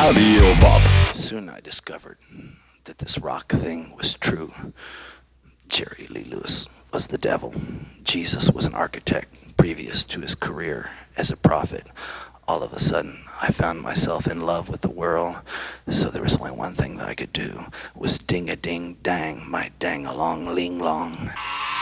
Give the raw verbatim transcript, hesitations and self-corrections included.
Howdy, old Bob. Soon I discovered that this rock thing was true. Jerry Lee Lewis was the devil. Jesus was an architect previous to his career as a prophet. All of a sudden, I found myself in love with the world, so there was only one thing that I could do, was ding-a-ding-dang, my dang-along-ling-long.